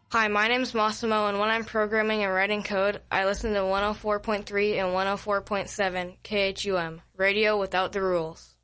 Hi, my name's Massimo, and when I'm programming and writing code, I listen to 104.3 and 104.7 KHUM, Radio Without the Rules.